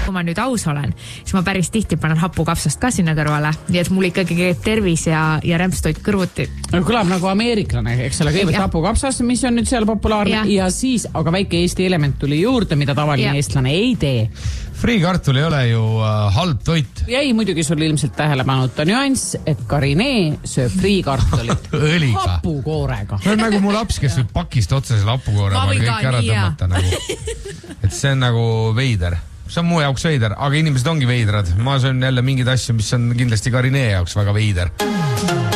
kui ma nüüd aus olen, siis ma päris tihti panen hapukapsast ka sinna kõrvale, nii et mul ikkagi käib tervis ja rämpstoit kõrvuti. Kõlab nagu ameeriklane, eks ole, kõigepealt hapukapsast, mis on nüüd seal populaarne ja siis, aga väike Eesti element tuli juurde, mida tavaline eestlane ei tee. Friikartul ei ole ju halb toit. Jäi muidugi sul ilmselt tähelepanuta nüanss, et Karinee sööb friikartulit hapukoorega. See on nagu mu laps, kes võib pakist otsa selle hapukoorega kõik ära tõmmata. Nagu. Et see on nagu veider. See on mu jaoks veider, aga inimesed ongi veidrad. Ma söön jälle mingeid asju, mis on kindlasti Karinee jaoks väga veider.